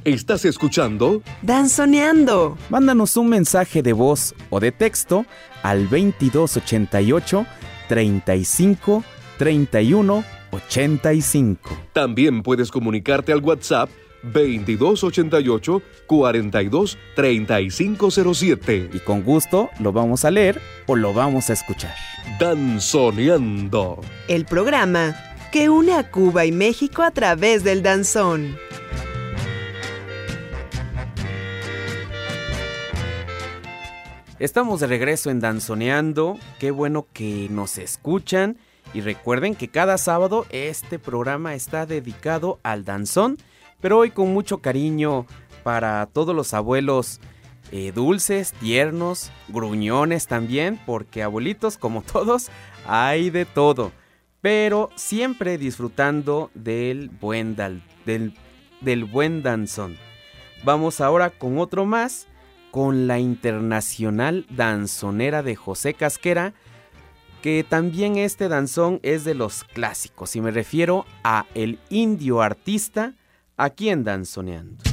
¿Estás escuchando? Danzoneando. Mándanos un mensaje de voz o de texto al 2288 35 31 85. También puedes comunicarte al WhatsApp 2288 42 3507. Y con gusto lo vamos a leer o lo vamos a escuchar. Danzoneando. El programa que une a Cuba y México a través del danzón. Estamos de regreso en Danzoneando. Qué bueno que nos escuchan. Y recuerden que cada sábado este programa está dedicado al danzón, pero hoy con mucho cariño para todos los abuelos dulces, tiernos, gruñones también, porque abuelitos como todos hay de todo, pero siempre disfrutando del buen danzón. Vamos ahora con otro más, con la Internacional Danzonera de José Casquera, que también este danzón es de los clásicos, y me refiero a El Indio Artista, aquí en Danzoneando.